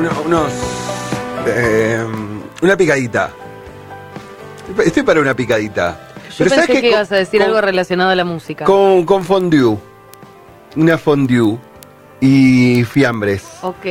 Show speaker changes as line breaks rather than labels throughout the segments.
una picadita. Estoy para una picadita.
Yo pensé que ibas a decir algo relacionado a la música.
Con fondue. Una fondue y fiambres.
Ok.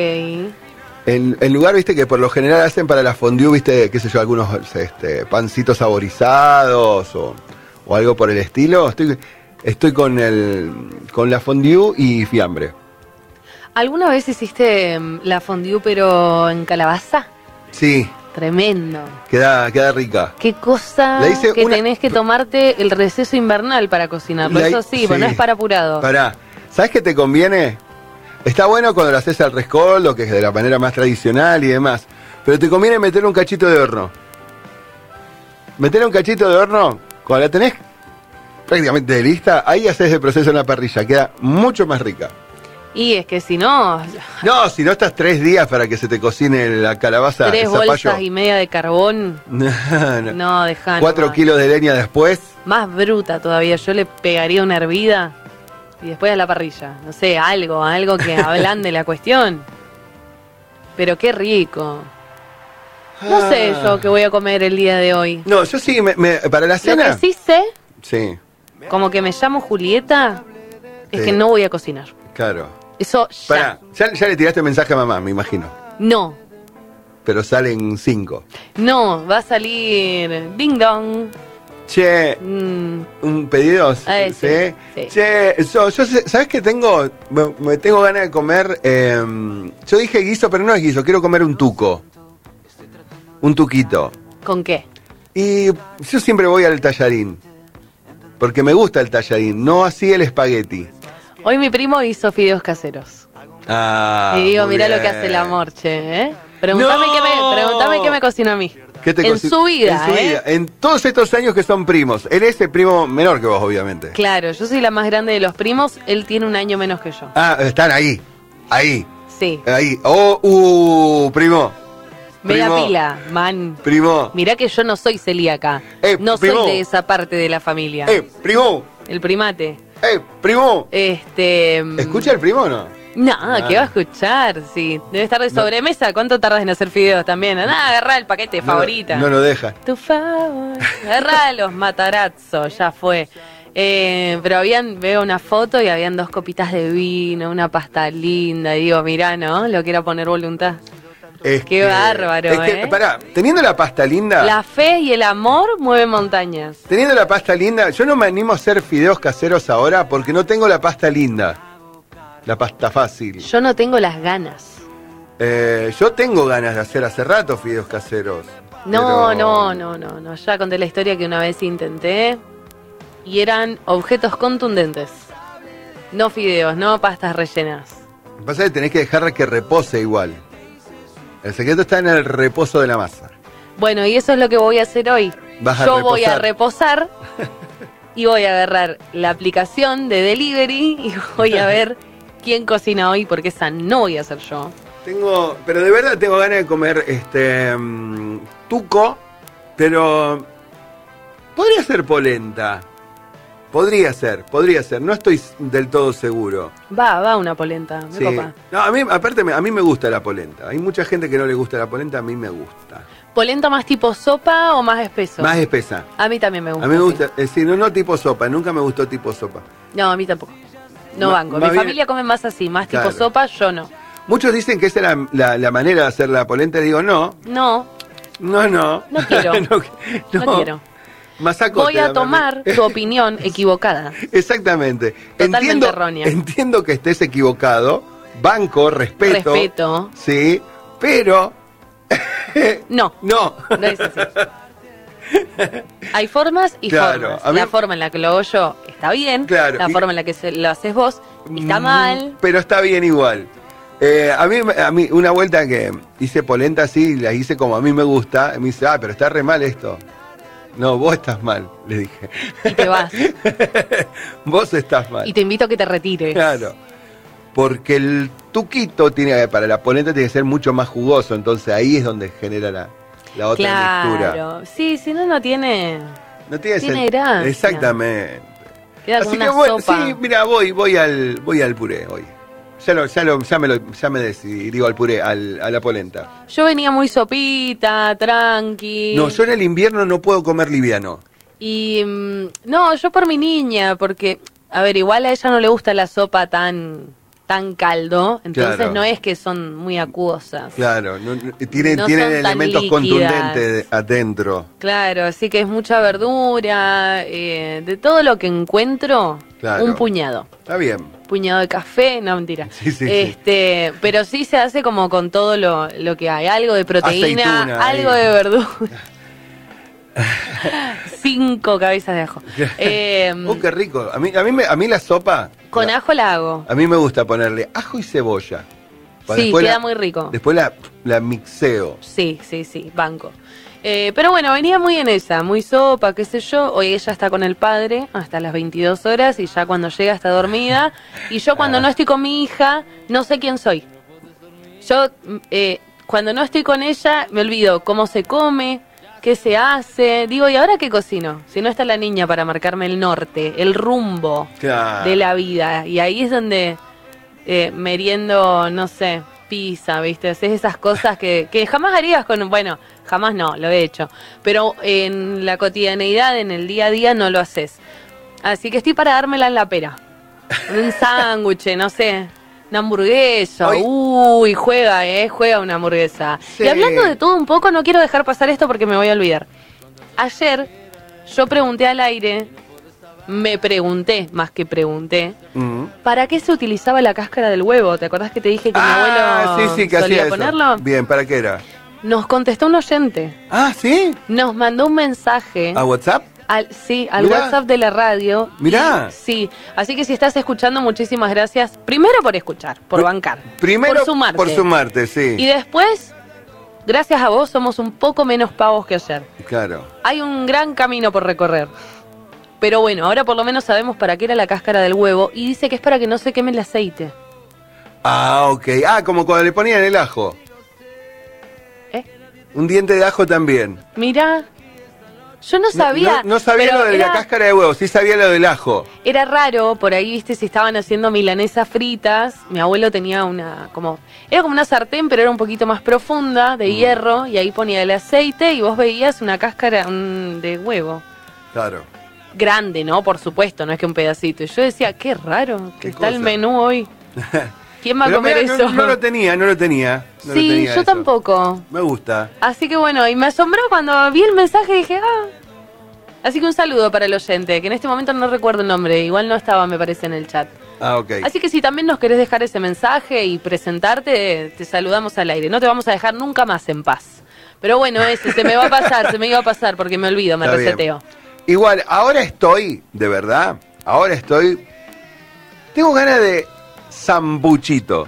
En lugar, viste, que por lo general hacen para la fondue, viste, qué sé yo, algunos pancitos saborizados o algo por el estilo. Estoy con la fondue y fiambre.
¿Alguna vez hiciste la fondue pero en calabaza?
Sí.
Tremendo.
Queda rica.
Qué cosa que tenés que tomarte el receso invernal para cocinarlo. Eso sí, pues no es para apurado.
Pará. ¿Sabes qué te conviene? Está bueno cuando lo haces al rescoldo, que es de la manera más tradicional y demás. Pero te conviene meter un cachito de horno. Meter un cachito de horno, cuando la tenés prácticamente lista, ahí haces el proceso en la parrilla. Queda mucho más rica.
Y es que si no...
No, si no estás 3 días para que se te cocine la calabaza.
3 bolsas y media de carbón. No, dejá.
4 kilos de leña después.
Más bruta todavía. Yo le pegaría una hervida y después a la parrilla. No sé, algo que ablande la cuestión. Pero qué rico. No sé yo qué voy a comer el día de hoy.
No, yo sí, para la cena...
Lo que sí sé,
sí,
como que me llamo Julieta, es que no voy a cocinar.
Claro.
Eso ya.
Pará, ya le tiraste mensaje a mamá, me imagino.
No.
Pero salen 5.
No, va a salir Ding Dong.
Che, ¿un pedido?
Sí.
Che, yo ¿sabes qué tengo? Me tengo ganas de comer. Yo dije guiso, pero no es guiso. Quiero comer un tuco. Un tuquito.
¿Con qué?
Y yo siempre voy al tallarín. Porque me gusta el tallarín, no así el espagueti.
Hoy mi primo hizo fideos caseros. Y digo, mirá lo que hace el amor, che, ¿eh? Preguntame qué me cocinó a mí. En su vida,
En todos estos años que son primos. Él es el primo menor que vos, obviamente.
Claro, yo soy la más grande de los primos. Él tiene un año menos que yo.
Ah, están ahí. Ahí.
Sí.
Ahí. Primo.
Media pila, man.
Primo.
Mirá que yo no soy celíaca. No
primo.
soy de esa parte de la familia.
Primo.
El primate.
Primo.
¿Escucha
el primo o no?
No, ¿qué va a escuchar? Sí, debe estar de sobremesa. ¿Cuánto tardas en hacer fideos también? Agarrá el paquete favorita.
No lo deja.
Tu favor. Agarrá los matarazzos, ya fue. Pero veo una foto y habían 2 copitas de vino, una pasta linda. Y digo, mirá, ¿no? Lo quiero poner voluntad. Qué bárbaro,
Pará, teniendo la pasta linda...
La fe y el amor mueven montañas.
Teniendo la pasta linda, yo no me animo a hacer fideos caseros ahora porque no tengo la pasta linda. La pasta fácil.
Yo no tengo las ganas.
Yo tengo ganas de hacer hace rato fideos caseros.
No. Ya conté la historia que una vez intenté y eran objetos contundentes. No fideos, no pastas rellenas.
Lo que pasa es que tenés que dejar que repose igual. El secreto está en el reposo de la masa.
Bueno, y eso es lo que voy a hacer hoy. Yo voy a reposar y voy a agarrar la aplicación de delivery y voy a ver quién cocina hoy, porque esa no voy a hacer yo.
Pero de verdad tengo ganas de comer tuco, pero podría ser polenta. Podría ser. No estoy del todo seguro.
Va una polenta, me copa.
No, a mí me gusta la polenta. Hay mucha gente que no le gusta la polenta, a mí me gusta.
¿Polenta más tipo sopa o más espeso?
Más espesa.
A mí también me gusta.
A mí me gusta, no tipo sopa, nunca me gustó tipo sopa.
No, a mí tampoco. No banco. Mi familia come más así, más tipo sopa, yo no.
Muchos dicen que esa es la manera de hacer la polenta, y digo, no.
No quiero. No quiero. Voy a tomar tu opinión equivocada.
Exactamente.
Totalmente errónea.
Entiendo que estés equivocado, banco, respeto. Sí, pero...
No es así. Hay formas y formas. La forma en la que lo hago yo está bien, la forma en la que lo haces vos está mal.
Pero está bien igual. A mí una vuelta que hice polenta así, la hice como a mí me gusta, me dice, pero está re mal esto. No, vos estás mal, le dije.
Y te vas.
Vos estás mal.
Y te invito a que te retires.
Claro. Porque el tuquito para la polenta tiene que ser mucho más jugoso, entonces ahí es donde genera la otra textura. Claro.
Sí, si no tiene gracia.
Exactamente.
Queda como una sopa.
Sí, mira, voy al puré hoy. Ya me decidí, digo al puré, a la polenta.
Yo venía muy sopita, tranqui.
No, yo en el invierno no puedo comer liviano.
Y no, yo por mi niña, porque, a ver, igual a ella no le gusta la sopa tan caldo, entonces
Claro.
no es que son muy acuosas.
Claro, tienen
No son tan
elementos
líquidas.
contundentes adentro.
Claro, así que es mucha verdura, de todo lo que encuentro,
Claro.
un puñado.
Está bien.
Puñado de café, no, mentira.
Sí.
Pero sí se hace como con todo lo que hay, algo de proteína,
Aceituna,
algo
ahí.
de verdura. 5 cabezas de ajo.
Qué rico. A mí la sopa,
Con ajo la hago.
a mí me gusta ponerle ajo y cebolla.
Sí,
Después
queda muy rico.
Después la mixeo.
Sí, banco. Pero bueno, venía muy en esa, muy sopa, qué sé yo. Hoy ella está con el padre hasta las 22 horas y ya cuando llega está dormida. Y yo cuando no estoy con mi hija, no sé quién soy. Yo cuando no estoy con ella me olvido cómo se come, qué se hace. Digo, ¿y ahora qué cocino? Si no está la niña para marcarme el norte, el rumbo
Claro.
de la vida. Y ahí es donde meriendo, no sé, pizza, ¿viste? Haces esas cosas que jamás harías con... Bueno, jamás no, lo he hecho. Pero en la cotidianeidad, en el día a día, no lo haces. Así que estoy para dármela en la pera. Un sándwich, no sé, una hamburguesa.
Hoy-
Uy, juega una hamburguesa.
Sí.
Y hablando de todo un poco, no quiero dejar pasar esto porque me voy a olvidar. Ayer yo pregunté al aire, me pregunté, más que pregunté,
Mm.
¿para qué se utilizaba la cáscara del huevo? ¿Te acordás que te dije que mi abuelo
sí, que
solía
hacía eso.
ponerlo?
Bien, ¿para qué era?
Nos contestó un oyente.
Ah, ¿sí?
Nos mandó un mensaje
¿A WhatsApp?
al
Mirá.
WhatsApp de la radio.
Mirá.
Y, sí, así que si estás escuchando, muchísimas gracias. Primero por escuchar, por bancar.
Primero
por sumarte.
sí.
Y después, gracias a vos, somos un poco menos pavos que ayer.
Claro.
Hay un gran camino por recorrer. Pero bueno, ahora por lo menos sabemos para qué era la cáscara del huevo y dice que es para que no se queme el aceite.
Ah, ok. Ah, como cuando le ponían el ajo.
¿Eh?
Un diente de ajo también.
Mirá, yo no sabía.
No sabía
pero
lo de
era,
la cáscara de huevo, sí sabía lo del ajo.
Era raro, por ahí, viste, si estaban haciendo milanesas fritas, mi abuelo tenía era como una sartén, pero era un poquito más profunda, de hierro, y ahí ponía el aceite y vos veías una cáscara de huevo.
Claro.
Grande, ¿no? Por supuesto, no es que un pedacito. Y yo decía, qué raro que
Qué
está el
cosa.
menú hoy. ¿Quién va a
Pero
comer
mirá,
eso?
no lo tenía. No
Sí,
lo tenía
yo
eso.
tampoco.
Me gusta.
Así que bueno, y me asombró cuando vi el mensaje y dije, Así que un saludo para el oyente, que en este momento no recuerdo el nombre, igual no estaba, me parece, en el chat.
Ah, ok.
Así que si también nos querés dejar ese mensaje y presentarte, te saludamos al aire. No te vamos a dejar nunca más en paz. Pero bueno, se me iba a pasar porque me olvido, me
Está bien.
reseteo.
Igual, ahora estoy, de verdad, tengo ganas de sambuchito.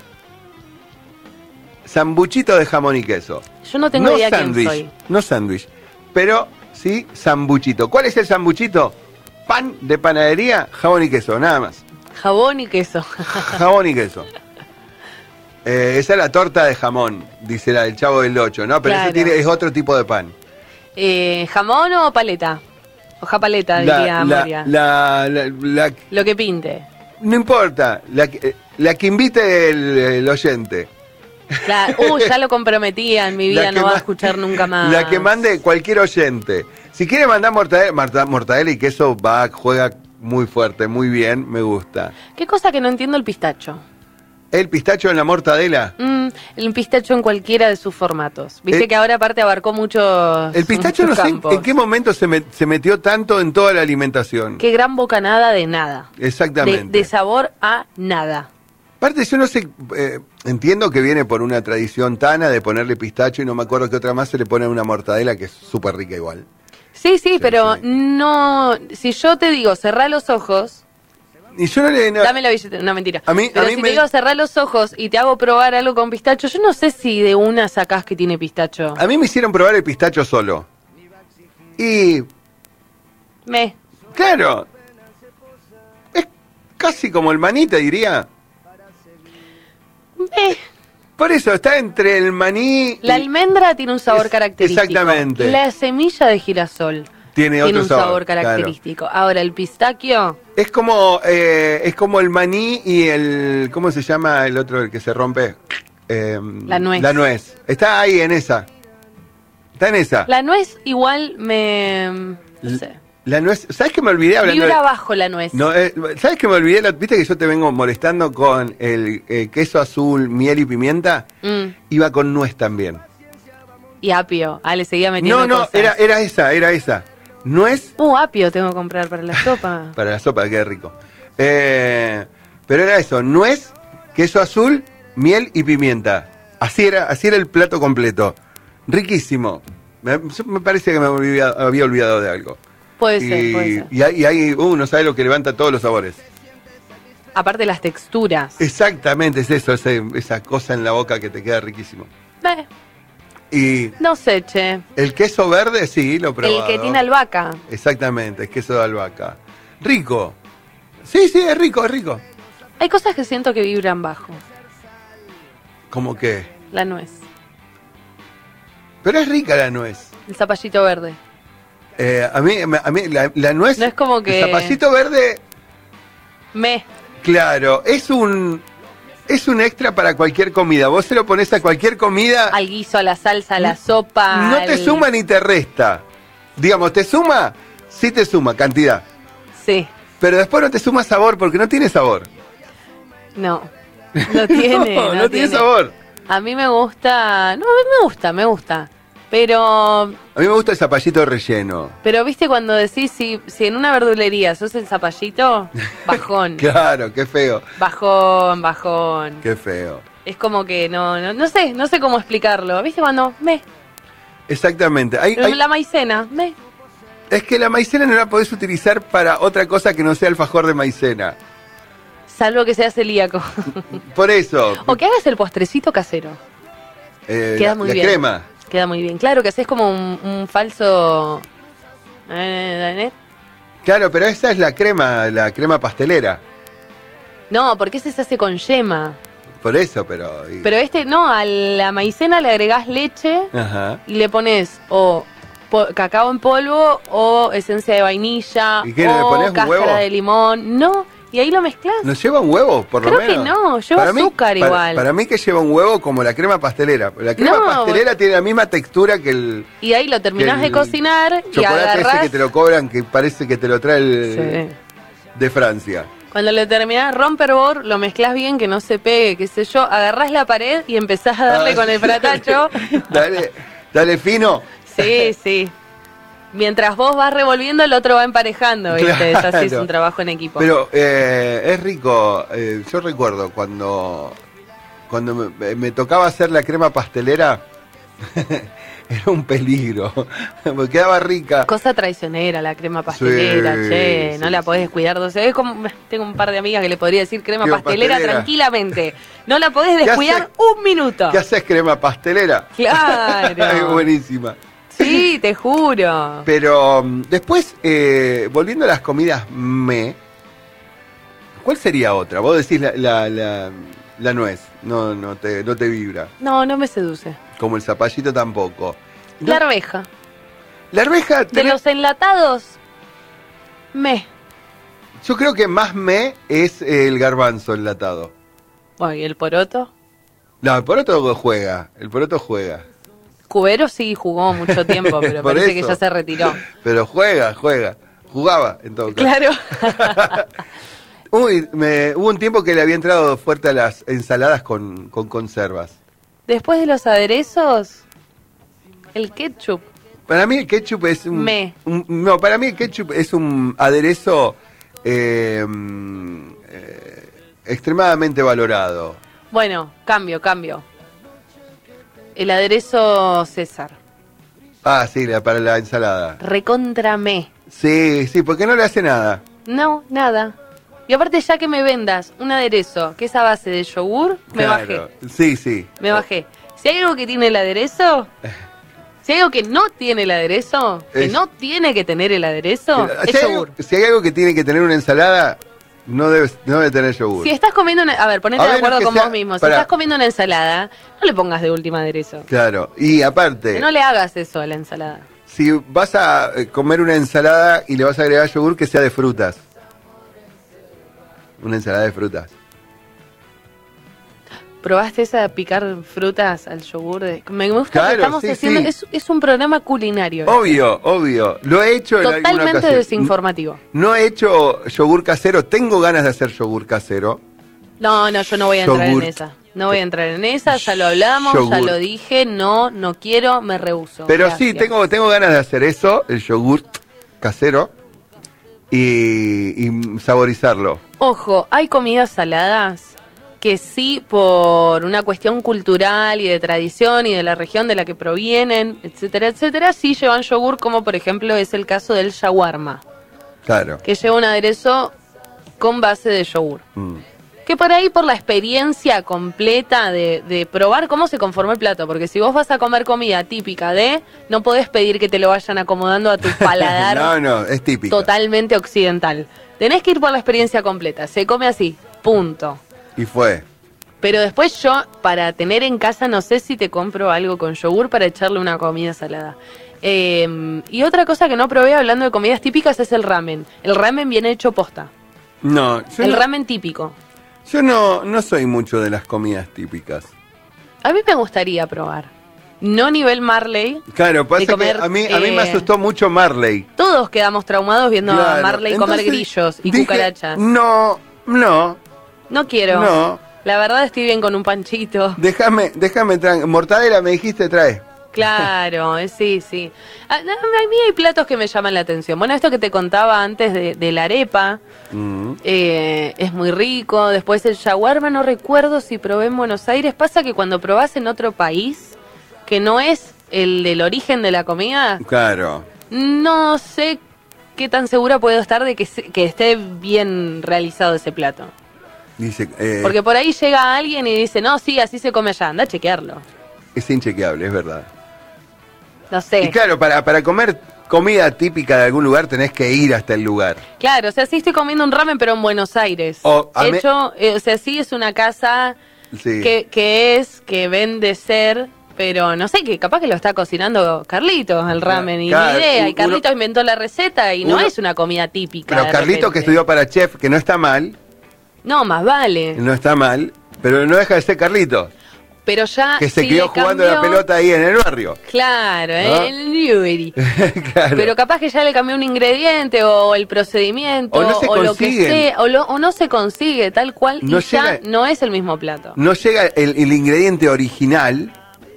Sambuchito de jamón y queso.
Yo no tengo idea quién
sándwich,
soy.
no sándwich, pero sí sambuchito. ¿Cuál es el sambuchito? Pan de panadería, jamón y queso, nada más.
Jabón y queso.
Jamón y queso. Esa es la torta de jamón, dice la del Chavo del Ocho, ¿no? Pero
Claro.
es otro tipo de pan.
¿Jamón o paleta? Hoja paleta, diría Moria. Lo que pinte.
No importa, la que invite el oyente.
Claro. Ya lo comprometía en mi vida,
La que
no va a
ma-
escuchar nunca más.
La que mande cualquier oyente. Si quiere mandar mortadela y queso, juega muy fuerte, muy bien, me gusta.
¿Qué cosa que no entiendo el pistacho?
¿El pistacho en la mortadela?
El pistacho en cualquiera de sus formatos. Viste que ahora aparte abarcó muchos
El pistacho no
muchos
sé
campos.
en qué momento se metió tanto en toda la alimentación.
Qué gran bocanada de nada.
Exactamente.
De sabor a nada.
Aparte, yo no sé, entiendo que viene por una tradición tana de ponerle pistacho y no me acuerdo qué otra más se le pone a una mortadela que es súper rica igual.
Sí, pero
sí.
no... Si yo te digo, cerrá los ojos...
Y yo no le... no-
Dame la billetera, no mentira.
A mí-
Pero
a mí
si
me-
te digo cerrar los ojos y te hago probar algo con pistacho, yo no sé si de una sacás que tiene pistacho.
A mí me hicieron probar el pistacho solo. Y... Claro. Es casi como el maní, te diría. Por eso, está entre el maní...
La almendra tiene un sabor característico.
Exactamente.
La semilla de girasol
Tiene
tiene
otro
un sabor
sabor,
característico. Ahora, el pistaquio,
Es como el maní y el... ¿Cómo se llama el otro, el que se rompe?
La nuez.
La nuez. Está ahí en esa. Está en esa.
la nuez igual me... no sé.
La nuez... ¿Sabes que me olvidé hablando
Vibra
de...
bajo la nuez.
No, ¿sabes que me olvidé? Viste que yo te vengo molestando con el queso azul, miel y pimienta. Iba con nuez también.
Y apio. Ah, le seguía metiendo
No,
cosas.
era esa. Nuez
Apio tengo que comprar para la sopa.
para la sopa, queda rico. Pero era eso, nuez, queso azul, miel y pimienta. Así era el plato completo. Riquísimo. Me parece que me había olvidado de algo.
Puede ser.
Y ahí uno sabe lo que levanta todos los sabores.
Aparte las texturas.
Exactamente, es eso, esa cosa en la boca que te queda riquísimo. Y
No sé, che.
el queso verde, sí, lo he probado.
El que tiene albahaca.
Exactamente, es queso de albahaca. Rico. Sí, es rico.
Hay cosas que siento que vibran bajo.
¿Cómo que?
La nuez.
Pero es rica la nuez.
El zapallito verde.
A mí la nuez...
No es como que-
El zapallito verde, claro, es un extra para cualquier comida. Vos se lo pones a cualquier comida.
Al guiso, a la salsa, a la sopa.
No te suma ni te resta. Digamos, ¿te suma? Sí te suma, cantidad.
Sí.
Pero después no te suma sabor porque no tiene sabor.
No. No tiene.
No tiene sabor.
A mí me gusta. No, a mí me gusta. Pero.
A mí me gusta el zapallito relleno.
Pero viste cuando decís si en una verdulería sos el zapallito, bajón.
Claro, qué feo.
Bajón.
Qué feo.
Es como que no sé cómo explicarlo. ¿Viste cuando?
Exactamente.
La maicena,
Es que la maicena no la podés utilizar para otra cosa que no sea alfajor de maicena.
Salvo que seas celíaco.
Por eso.
O que hagas el postrecito casero. Queda muy
la
bien.
crema.
Queda muy bien. Claro que haces como un falso...
Claro, pero esa es la crema pastelera.
No, porque ese se hace con yema.
Por eso, pero...
Pero no, a la maicena le agregás leche
Ajá.
y le pones o cacao en polvo o esencia de vainilla
¿Y qué, le
o
pones un
cáscara
huevo?
de limón. No, y ahí lo mezclás.
¿No lleva un huevo, por
Creo
lo menos?
que no, lleva azúcar igual.
Para mí que lleva un huevo como la crema pastelera. La crema
No,
pastelera tiene la misma textura que el
Y ahí lo terminás de cocinar y
chocolate ese
agarrás...
que te lo cobran, que parece que te lo trae
Sí.
de Francia.
Cuando lo terminás romperbor, lo mezclás bien, que no se pegue, qué sé yo, agarrás la pared y empezás a darle con el fratacho.
Dale fino.
Sí. Mientras vos vas revolviendo, el otro va emparejando, ¿viste? Es así, es
Claro.
un trabajo en equipo.
Pero es rico. Yo recuerdo cuando me tocaba hacer la crema pastelera, era un peligro. Me quedaba rica.
Cosa traicionera la crema pastelera,
Sí,
che,
sí,
no la podés descuidar. O sea, es como, tengo un par de amigas que le podría decir crema pastelera tranquilamente. No la podés descuidar un minuto.
¿Qué haces crema pastelera?
Claro.
Es buenísima.
Sí, te juro.
Pero después, volviendo a las comidas ¿cuál sería otra? Vos decís la nuez, no te vibra.
No me seduce.
Como el zapallito tampoco. No,
La arveja.
la arveja,
De los enlatados,
yo creo que más es el garbanzo enlatado.
Bueno, ¿y el poroto?
No, el poroto juega.
Cubero sí jugó mucho tiempo, pero
Por
parece que
eso.
ya se retiró.
Pero juega. Jugaba, en todo caso.
Claro.
Hubo un tiempo que le había entrado fuerte a las ensaladas con conservas.
Después de los aderezos, el ketchup.
Para mí el ketchup es para mí el ketchup es un aderezo extremadamente valorado.
Bueno, cambio. El aderezo César.
Ah, sí, para la ensalada.
Recontra
Sí, porque no le hace nada.
No, nada. Y aparte, ya que me vendas un aderezo que es a base de yogur, me bajé.
Sí.
Me bajé. Si hay algo que tiene el aderezo, si hay algo que no tiene el aderezo, que no tiene que tener el aderezo, es yogur.
Si hay algo que tiene que tener una ensalada, no debe tener yogur.
Si estás comiendo a ver, ponete
A
de
menos
acuerdo
que
con
sea-
vos mismo. Si
pará.
estás comiendo una ensalada, no le pongas de última aderezo.
Claro, y aparte...
Que no le hagas eso a la ensalada.
si vas a comer una ensalada y le vas a agregar yogur, que sea de frutas. Una ensalada de frutas.
¿Probaste esa de picar frutas al yogur? Me gusta
Claro,
que estamos
sí,
haciendo...
sí.
Es un programa culinario.
Obvio. Lo he hecho en alguna
Totalmente
ocasión.
desinformativo.
No he hecho yogur casero. Tengo ganas de hacer yogur casero.
No, yo no voy a entrar
Yogur.
en esa. No voy a entrar en esa, ya lo hablamos,
Yogur.
ya lo dije, no quiero, me rehúso.
Pero
Gracias.
sí, tengo ganas de hacer eso, el yogur casero, y saborizarlo.
Ojo, hay comidas saladas que sí, por una cuestión cultural y de tradición y de la región de la que provienen, etcétera, sí llevan yogur, como por ejemplo es el caso del shawarma,
Claro.
que lleva un aderezo con base de yogur.
Mm.
Que por ahí, por la experiencia completa de probar cómo se conforma el plato, porque si vos vas a comer comida típica no podés pedir que te lo vayan acomodando a tu paladar
No, es típico.
totalmente occidental. Tenés que ir por la experiencia completa, se come así, punto.
Y fue.
Pero después yo, para tener en casa, no sé si te compro algo con yogur para echarle una comida salada. Y otra cosa que no probé hablando de comidas típicas es el ramen. El ramen viene hecho posta.
No,
El ramen típico.
yo no soy mucho de las comidas típicas.
A mí me gustaría probar. No nivel Marley.
Claro, pasa
De comer,
que a mí me asustó mucho Marley.
Todos quedamos traumados viendo a
Claro,
Marley comer
entonces
grillos y
dije,
cucarachas.
No,
No quiero.
No.
La verdad estoy bien con un panchito.
déjame mortadela me dijiste, trae.
Claro, sí. A mí hay platos que me llaman la atención. Bueno, esto que te contaba antes de la arepa, es muy rico. Después el shawarma, no recuerdo si probé en Buenos Aires. Pasa que cuando probás en otro país, que no es el del origen de la comida,
Claro.
no sé qué tan segura puedo estar de que esté bien realizado ese plato.
Dice,
Porque por ahí llega alguien y dice, no, sí, así se come allá, anda a chequearlo.
es inchequeable, es verdad.
No sé.
Y claro, para comer comida típica de algún lugar tenés que ir hasta el lugar.
Claro, o sea, sí estoy comiendo un ramen, pero en Buenos Aires.
O
sea, sí es una casa
Sí.
que vende ser, pero no sé, que capaz que lo está cocinando Carlitos, el ramen, y
Claro,
ni idea. Y
uno-
Carlitos inventó la receta y no
uno-
es una comida típica.
Pero
de
Carlito,
repente.
que estudió para chef, que no está mal,
No, más vale.
pero no deja de ser Carlito,
Pero ya.
que se
sí
quedó
le
jugando la
cambió-
pelota ahí en el barrio.
Claro,
¿No?
el Newbery.
Claro.
Pero capaz que ya le cambió un ingrediente o el procedimiento
O no se
lo que
consiguen.
sea, o no se consigue tal cual
No
y ya
llega-
no es el mismo plato.
No llega el ingrediente original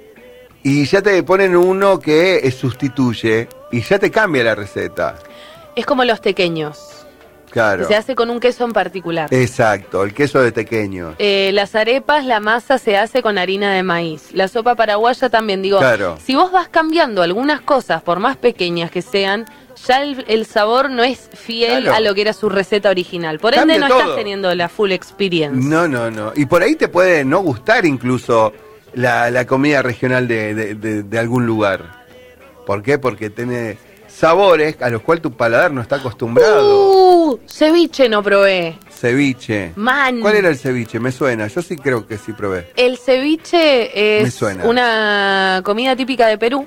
y ya te ponen uno que sustituye y ya te cambia la receta.
Es como los tequeños,
Claro.
que se hace con un queso en particular.
Exacto, el queso de tequeño.
Las arepas, la masa se hace con harina de maíz. La sopa paraguaya también, digo,
Claro.
si vos vas cambiando algunas cosas, por más pequeñas que sean, ya el sabor no es fiel
Claro.
a lo que era su receta original. Por ende,
Cambia
no estás
todo.
teniendo la full experience.
No. Y por ahí te puede no gustar incluso la comida regional de algún lugar. ¿Por qué? Porque tiene sabores a los cuales tu paladar no está acostumbrado.
Ceviche no probé.
Ceviche.
Man.
¿Cuál era el ceviche? Me suena. Yo sí creo que sí probé.
El ceviche
Me
es
suena.
una comida típica de Perú,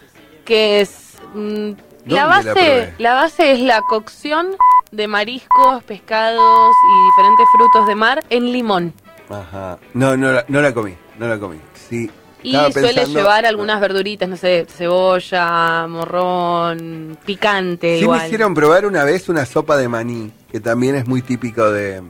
que es la
¿Dónde la probé?
base es la cocción de mariscos, pescados y diferentes frutos de mar en limón.
Ajá. No la comí. Sí.
Y
estaba
suele
pensando-
llevar algunas verduritas, no sé, cebolla, morrón, picante
Sí
igual.
me hicieron probar una vez una sopa de maní, que también es muy típico de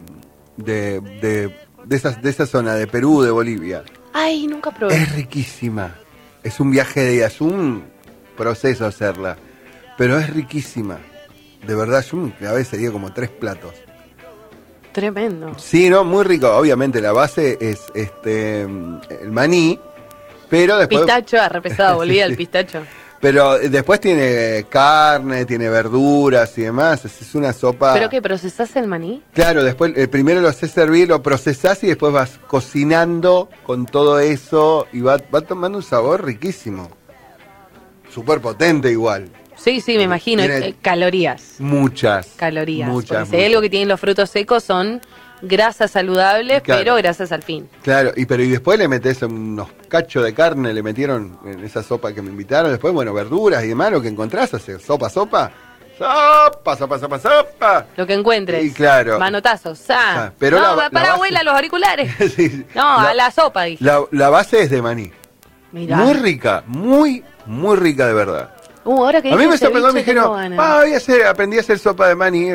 esa zona, de Perú, de Bolivia.
Ay, nunca probé.
Es riquísima. Es un viaje de días, un proceso hacerla. Pero es riquísima. De verdad, a veces sería como 3 platos.
Tremendo.
Sí, no, muy rico. Obviamente la base es el maní, pero después...
Pistacho, repesado, volvía el
Sí.
pistacho.
Pero después tiene carne, tiene verduras y demás. Es una sopa...
¿Pero qué, procesás el maní?
Claro, después primero lo haces servir, lo procesás y después vas cocinando con todo eso y va tomando un sabor riquísimo. Súper potente igual.
Sí, me imagino.
Tiene-
Calorías.
Muchas.
Calorías.
Muchas.
Porque si hay algo que tienen los frutos secos son grasas saludables,
Claro.
pero grasas al fin.
Claro, y después le metés unos cachos de carne, le metieron en esa sopa que me invitaron, después, bueno, verduras y demás, lo que encontrás, hacer sopa, sopa,
Lo que encuentres.
Y claro.
Manotazos.
Pero
no,
la
para
base-
abuela, los auriculares.
Sí,
No, a la sopa, dije.
la base es de maní.
Mirá.
Muy rica, muy rica de verdad.
Ahora que
A mí
dije
me sorprendió, me
ceviche, tengo
dijeron,
ganas.
aprendí a hacer sopa de maní.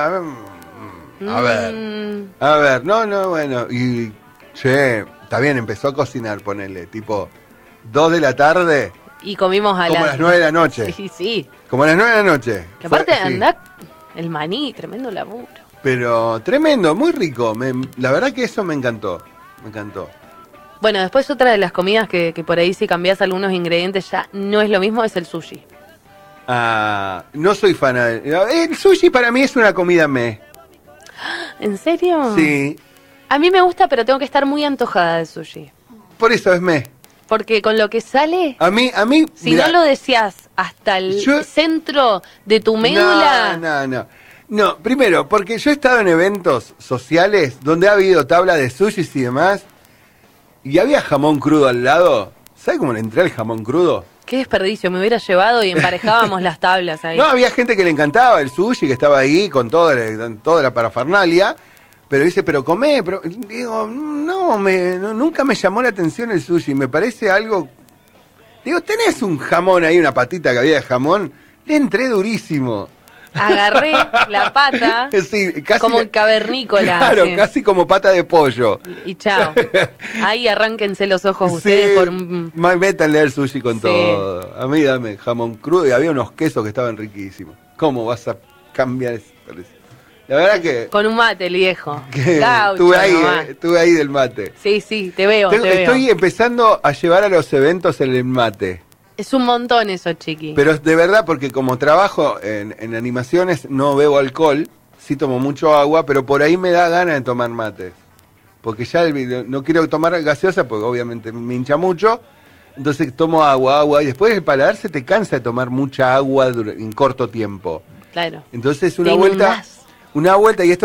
A ver, no, bueno, y che, está bien, empezó a cocinar, ponele, tipo 2 de la tarde,
Y comimos a
como a las 9 de la noche.
Sí.
Como a las 9 de la noche.
Que aparte
Sí.
andá el maní, tremendo laburo.
Pero tremendo, muy rico. La verdad que eso me encantó. Me encantó.
Bueno, después otra de las comidas que por ahí si cambias algunos ingredientes ya no es lo mismo, es el sushi.
No soy fan el sushi para mí es una comida
¿En serio?
Sí,
A mí me gusta, pero tengo que estar muy antojada de sushi.
por eso es
Porque con lo que sale,
A mí,
si
mirá,
no lo deseas hasta el
yo-
centro de tu médula,
No, primero, porque yo he estado en eventos sociales donde ha habido tabla de sushis y demás, y había jamón crudo al lado. ¿Sabes cómo le entré al jamón crudo?
qué desperdicio, me hubiera llevado y emparejábamos las tablas ahí.
No, había gente que le encantaba el sushi, que estaba ahí con toda la parafernalia, pero dice, pero comé, pero digo, nunca me llamó la atención el sushi, me parece algo... Digo, tenés un jamón ahí, una patita que había de jamón, le entré durísimo.
Agarré la pata
Sí, casi
como el cavernícola.
Claro,
así.
casi como pata de pollo.
Y chao. Ahí arránquense los ojos
Sí,
ustedes por un...
métanle al sushi con
Sí.
todo. A mí dame jamón crudo y había unos quesos que estaban riquísimos. ¿Cómo vas a cambiar eso? La verdad que,
Con un mate, el viejo.
que
Gaucho nomás.
estuve ahí del mate.
Sí, te veo, te veo.
Estoy empezando a llevar a los eventos el mate.
Es un montón eso, chiqui.
Pero de verdad, porque como trabajo en animaciones, no bebo alcohol, sí tomo mucho agua, pero por ahí me da ganas de tomar mate. Porque ya no quiero tomar gaseosa, porque obviamente me hincha mucho. Entonces tomo agua, y después el paladar se te cansa de tomar mucha agua en corto tiempo.
Claro.
Entonces
Te inundás.
una vuelta, y esto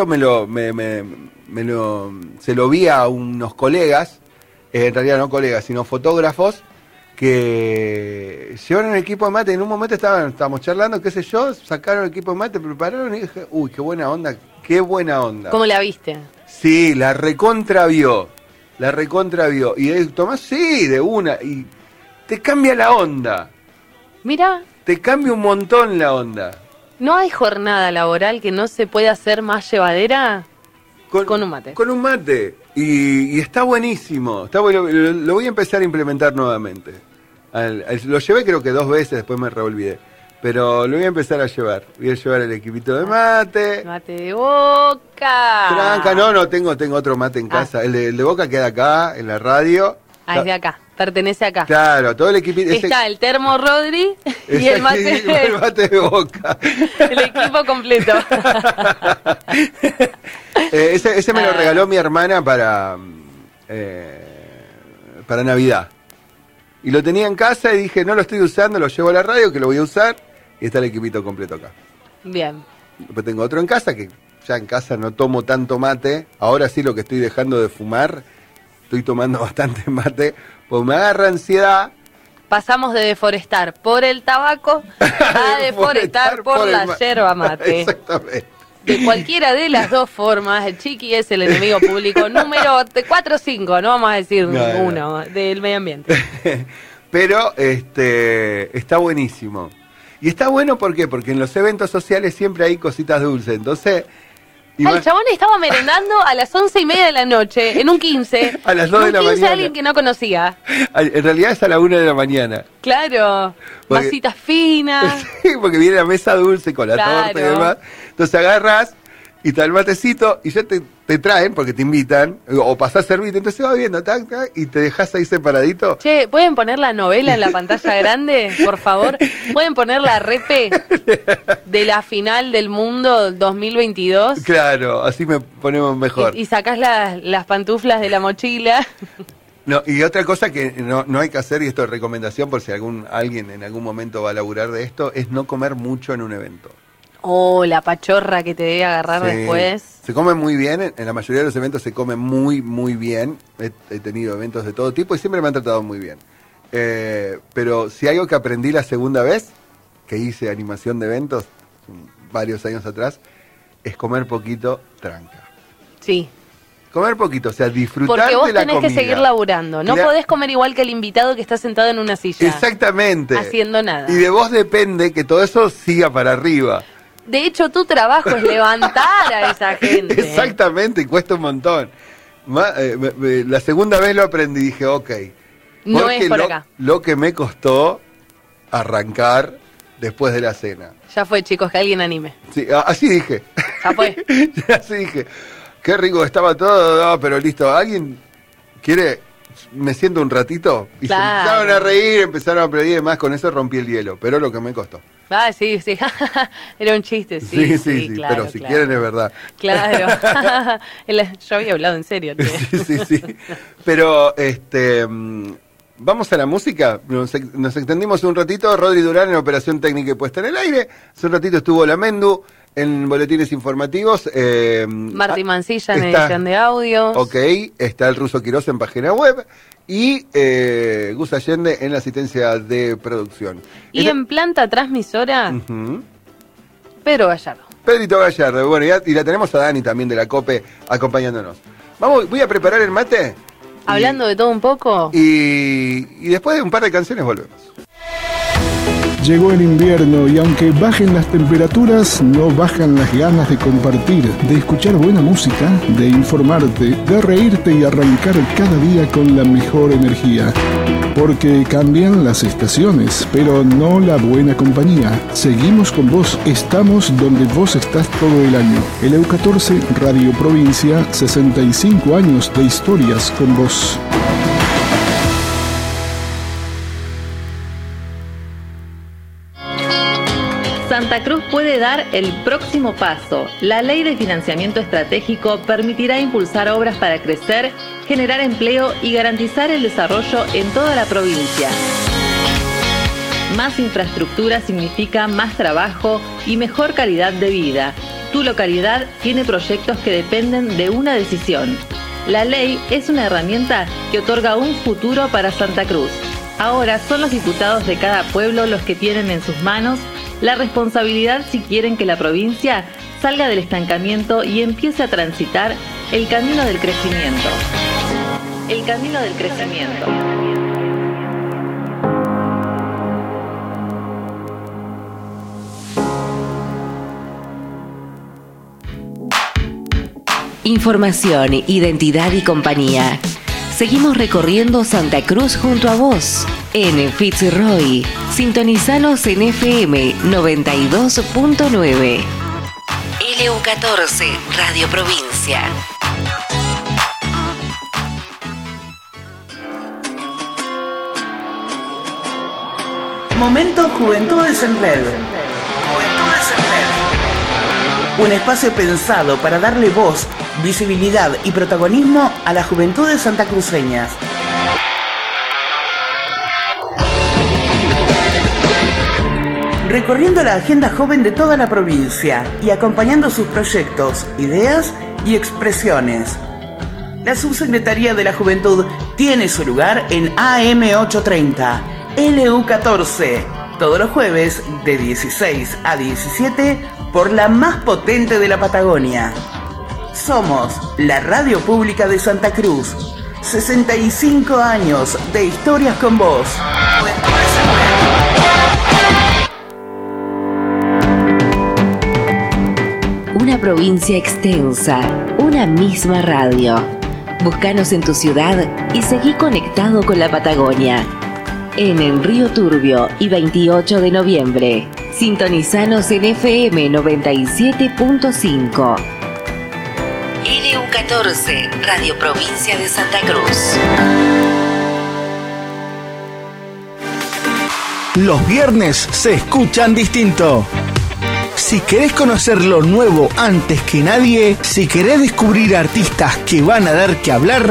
se lo vi a unos colegas, en realidad no colegas, sino fotógrafos, que llevaron el equipo de mate, en un momento estábamos charlando, qué sé yo, sacaron el equipo de mate, prepararon y dije, uy, qué buena onda.
¿Cómo la viste?
Sí, la recontravió. Y él, Tomás, sí, de una, y te cambia la onda,
Mira,
te cambia un montón la onda.
¿no hay jornada laboral que no se pueda hacer más llevadera? Con un mate.
Con un mate. Y está buenísimo. Está bueno, lo voy a empezar a implementar nuevamente. Lo llevé creo que 2 veces, después me reolvidé. Pero lo voy a empezar a llevar. Voy a llevar el equipito de mate.
Mate de Boca.
Tranca, no, tengo otro mate en casa. El de Boca queda acá, en la radio.
Ah, es de acá, pertenece acá.
Claro, todo el equipito.
Está el termo Rodri y el mate,
el mate de Boca.
el equipo completo.
Ese me lo regaló mi hermana para Navidad. Y lo tenía en casa y dije, no lo estoy usando, lo llevo a la radio, que lo voy a usar. Y está el equipito completo acá.
Bien.
Después tengo otro en casa, que ya en casa no tomo tanto mate. Ahora sí lo que estoy dejando de fumar, estoy tomando bastante mate, pues me agarra ansiedad.
Pasamos de deforestar por el tabaco a deforestar por la yerba mate.
Exactamente.
De cualquiera de las dos formas, el chiqui es el enemigo público número 4 o 5, no vamos a decir
No.
uno, del medio ambiente.
Pero está buenísimo. Y está bueno, ¿por qué? Porque en los eventos sociales siempre hay cositas dulces. Entonces,
El chabón estaba merendando a las 11:30 de la noche, en un 15.
A las 2 de la
Un 15
mañana.
alguien que no conocía.
en realidad es a la 1 de la mañana.
Claro,
Porque-
masitas finas.
Sí, porque viene la mesa dulce con la
Claro.
torta y demás. Entonces agarras y está el matecito y ya te traen porque te invitan. O pasás servite, entonces vas viendo tac, tac, y te dejas ahí separadito.
Che, ¿pueden poner la novela en la pantalla grande, por favor? ¿Pueden poner la repe de la final del mundo 2022?
Claro, así me ponemos mejor.
Y sacás las pantuflas de la mochila.
No, y otra cosa que no hay que hacer, y esto es recomendación por si alguien en algún momento va a laburar de esto, es no comer mucho en un evento.
Oh, la pachorra que te debe agarrar
Sí.
después.
Se come muy bien, en la mayoría de los eventos se come muy, muy bien. He tenido eventos de todo tipo y siempre me han tratado muy bien. Pero si algo que aprendí la segunda vez, que hice animación de eventos, varios años atrás, es comer poquito tranca.
Sí.
Comer poquito, o sea, disfrutar
Porque vos
de la
tenés
comida.
que seguir laburando. No podés comer igual que el invitado que está sentado en una silla.
Exactamente.
Haciendo nada.
Y de vos depende que todo eso siga para arriba.
De hecho, tu trabajo es levantar a esa gente.
Exactamente, y cuesta un montón. La segunda vez lo aprendí y dije, ok.
No
porque
es por acá.
Lo que me costó arrancar después de la cena.
Ya fue, chicos, que alguien anime.
Sí, así dije.
Ya fue.
Así dije. Qué rico estaba todo, no, pero listo. ¿Alguien quiere? Me siento un ratito. Y
Claro.
se empezaron a reír, empezaron a aplaudir y demás. Con eso rompí el hielo, pero lo que me costó.
Ah, sí. Era un chiste, sí.
Sí,
claro,
pero si
claro.
quieren es verdad.
Claro. Yo había hablado en serio.
Sí. Pero, vamos a la música. Nos extendimos un ratito. Rodri Durán en operación técnica y puesta en el aire. Hace un ratito estuvo la Mendu en boletines informativos.
Martí Mancilla en
está-
edición de audios.
Ok, está el Ruso Quirós en página web. Y Gus Allende en la asistencia de producción.
Y en planta transmisora,
Ujú.
Pedro Gallardo.
Pedrito Gallardo, bueno, y la tenemos a Dani también de la COPE acompañándonos. Voy a preparar el mate.
Hablando de todo un poco.
Y después de un par de canciones volvemos.
Llegó el invierno y aunque bajen las temperaturas, no bajan las ganas de compartir, de escuchar buena música, de informarte, de reírte y arrancar cada día con la mejor energía. Porque cambian las estaciones, pero no la buena compañía. Seguimos con vos, estamos donde vos estás todo el año. El EU14 Radio Provincia, 65 años de historias con vos.
Santa Cruz puede dar el próximo paso. La Ley de Financiamiento Estratégico permitirá impulsar obras para crecer, generar empleo y garantizar el desarrollo en toda la provincia. Más infraestructura significa más trabajo y mejor calidad de vida. Tu localidad tiene proyectos que dependen de una decisión. La ley es una herramienta que otorga un futuro para Santa Cruz. Ahora son los diputados de cada pueblo los que tienen en sus manos la responsabilidad si quieren que la provincia salga del estancamiento y empiece a transitar el camino del crecimiento. El camino del crecimiento.
Información, identidad y compañía. Seguimos recorriendo Santa Cruz junto a vos. En Fitzroy, sintonizanos en FM 92.9. LU14, Radio Provincia.
Momento Juventudes en Red. Un espacio pensado para darle voz, visibilidad y protagonismo a las juventudes santacruceñas. Recorriendo la agenda joven de toda la provincia y acompañando sus proyectos, ideas y expresiones. La Subsecretaría de la Juventud tiene su lugar en AM830, LU14, todos los jueves de 16 a 17 por la más potente de la Patagonia. Somos la radio pública de Santa Cruz. 65 años de historias con vos.
Una provincia extensa, una misma radio. Búscanos en tu ciudad y seguí conectado con la Patagonia. En Río Turbio y 28 de noviembre. Sintonizanos en FM 97.5. LU14, Radio Provincia de Santa Cruz.
Los viernes se escuchan distinto. Si querés conocer lo nuevo antes que nadie, si querés descubrir artistas que van a dar que hablar,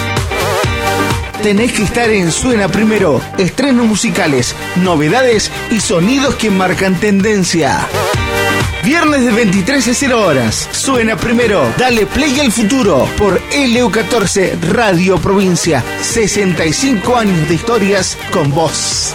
tenés que estar en Suena Primero. Estrenos musicales, novedades y sonidos que marcan tendencia. Viernes de 23 a 0 horas. Suena primero. Dale play al futuro por LU14 Radio Provincia. 65 años de historias con vos.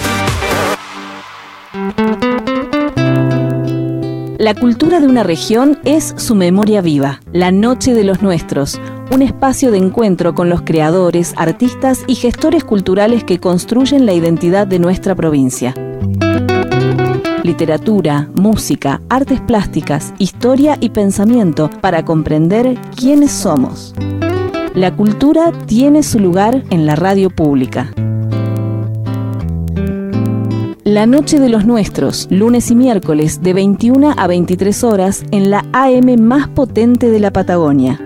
La cultura de una región es su memoria viva. La Noche de los Nuestros, un espacio de encuentro con los creadores, artistas y gestores culturales que construyen la identidad de nuestra provincia. Literatura, música, artes plásticas, historia y pensamiento para comprender quiénes somos. La cultura tiene su lugar en la radio pública. La Noche de los Nuestros, lunes y miércoles de 21 a 23 horas en la AM más potente de la Patagonia.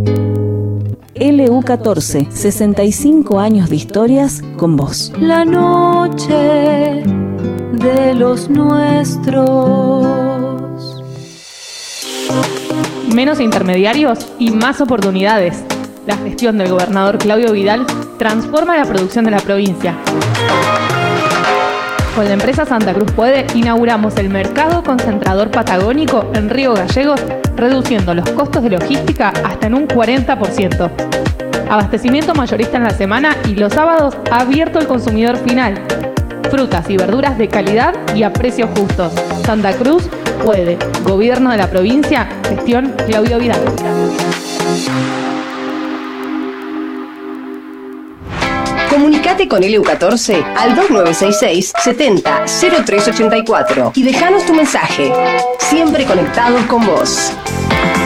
LU14, 65 años de historias con vos.
La noche de los nuestros.
Menos intermediarios y más oportunidades. La gestión del gobernador Claudio Vidal transforma la producción de la provincia. Con la empresa Santa Cruz Puede inauguramos el mercado concentrador patagónico en Río Gallegos, reduciendo los costos de logística hasta en un 40%. Abastecimiento mayorista en la semana y los sábados abierto al consumidor final. Frutas y verduras de calidad y a precios justos. Santa Cruz Puede. Gobierno de la provincia. Gestión Claudio Vidal.
Comunicate con LU14 al 2966 70 0384 y dejanos tu mensaje. Siempre conectados con vos.